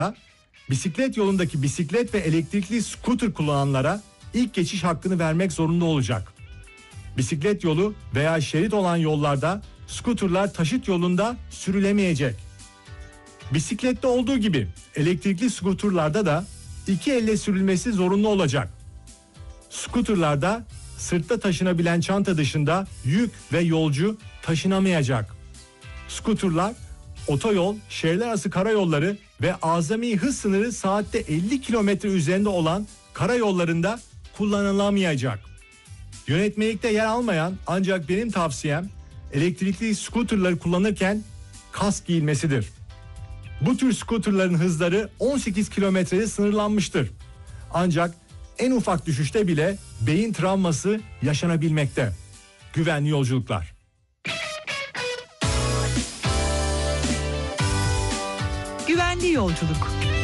bisiklet yolundaki bisiklet ve elektrikli scooter kullananlara ilk geçiş hakkını vermek zorunda olacak. Bisiklet yolu veya şerit olan yollarda scooterlar taşıt yolunda sürülemeyecek. Bisiklette olduğu gibi elektrikli scooterlarda da iki elle sürülmesi zorunlu olacak. Scooterlarda sırtta taşınabilen çanta dışında yük ve yolcu taşınamayacak. Scooterlar otoyol, şehirler arası karayolları ve azami hız sınırı saatte 50 kilometre üzerinde olan karayollarında kullanılamayacak. Yönetmelikte yer almayan ancak benim tavsiyem elektrikli scooterları kullanırken kask giyilmesidir. Bu tür scooterların hızları 18 kilometrede sınırlanmıştır. Ancak en ufak düşüşte bile beyin travması yaşanabilmekte. Güvenli yolculuklar. Güvenli yolculuk.